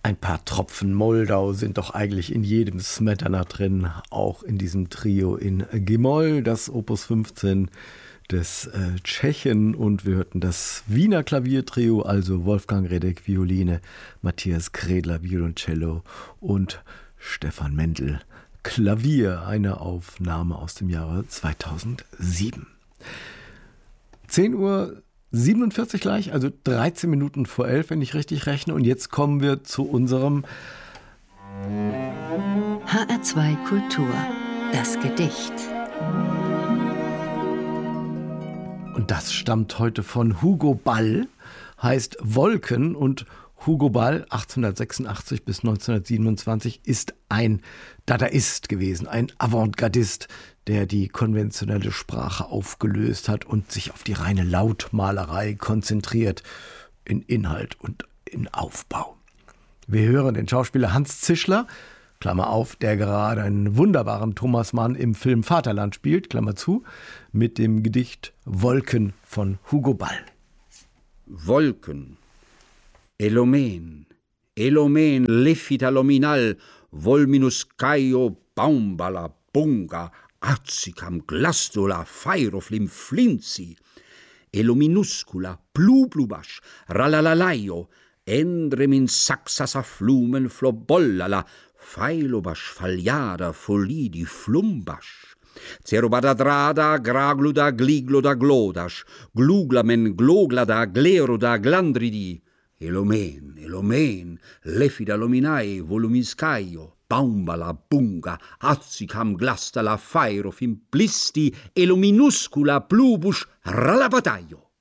Ein paar Tropfen Moldau sind doch eigentlich in jedem Smetana drin, auch in diesem Trio in G-Moll, das Opus 15 des Tschechen, und wir hörten das Wiener Klaviertrio, also Wolfgang Redek Violine, Matthias Kredler Violoncello und Stefan Mendel Klavier, eine Aufnahme aus dem Jahre 2007. 10:47 Uhr gleich, also 13 Minuten vor 11, wenn ich richtig rechne. Und jetzt kommen wir zu unserem HR2 Kultur, das Gedicht. Und das stammt heute von Hugo Ball, heißt Wolken, und Hugo Ball, 1886 bis 1927, ist ein Dadaist gewesen, ein Avantgardist, der die konventionelle Sprache aufgelöst hat und sich auf die reine Lautmalerei konzentriert, in Inhalt und in Aufbau. Wir hören den Schauspieler Hans Zischler, Klammer auf, der gerade einen wunderbaren Thomas Mann im Film Vaterland spielt, Klammer zu, mit dem Gedicht Wolken von Hugo Ball. Wolken. Elomen, Elomen, Lefita Lominal, Volminus Caio, Baumbala, Bunga, Arzicam, Glastola, Fairoflim, Flinzi, Elominuscula, Plublubasch, Ralalalaio, Endremin Saxas Afflumen, Flobollala, Failobasch, Fagliada, Folidi, Flumbasch, Cerobadadrada, Gragluda, Gligloda, Glodasch, Gluglamen, Gloglada, Gleroda, Glandridi, Elomen, Elomen, Lefida Lominae, Volumiscaio, Baumbala, Bunga, Azzicam, Glastala, Fairofim, Plisti, Elominuscula, Plubusch, Ralabataio.